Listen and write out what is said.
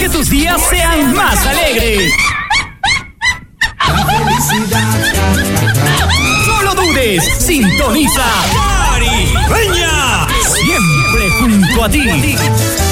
que tus días sean más alegres. No lo dudes, sintoniza Caribeña, siempre junto a ti.